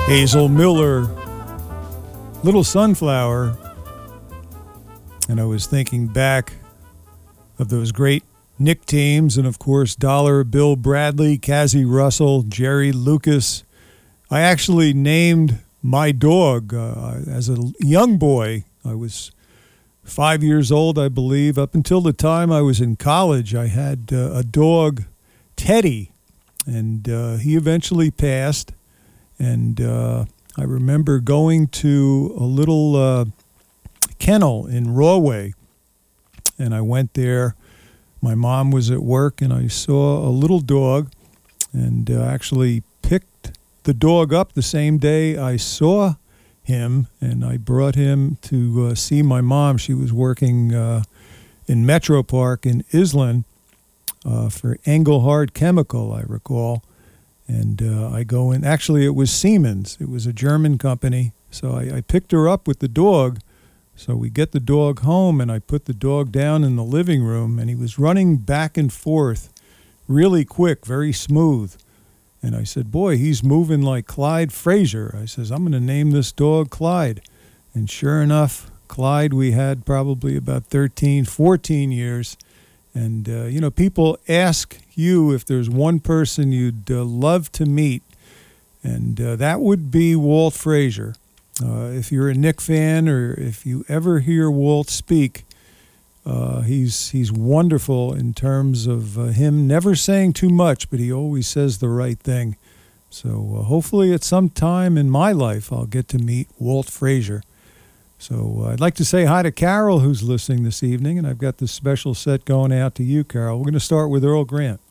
Hazel Miller, Little Sunflower. And I was thinking back of those great Knick teams, and of course Dollar Bill Bradley, Cazzie Russell, Jerry Lucas. I actually named my dog as a young boy. I was 5 years old, I believe. Up until the time I was in college, I had a dog, Teddy, and he eventually passed. And I remember going to a little kennel in Rahway, and I went there. My mom was at work, and I saw a little dog, and actually picked the dog up the same day I saw him, and I brought him to see my mom. She was working in Metro Park in Island for Engelhard Chemical, I recall. And I go in. Actually, it was Siemens. It was a German company. So I picked her up with the dog. So we get the dog home, and I put the dog down in the living room, and he was running back and forth really quick, very smooth. And I said, boy, he's moving like Clyde Frazier. I says, I'm going to name this dog Clyde. And sure enough, Clyde, we had probably about 13, 14 years. And, people ask you if there's one person you'd love to meet, and that would be Walt Frazier. If you're a Knick fan, or if you ever hear Walt speak, he's wonderful in terms of him never saying too much, but he always says the right thing. So hopefully at some time in my life I'll get to meet Walt Frazier. So I'd like to say hi to Carol, who's listening this evening, and I've got this special set going out to you, Carol. We're going to start with Earl Grant.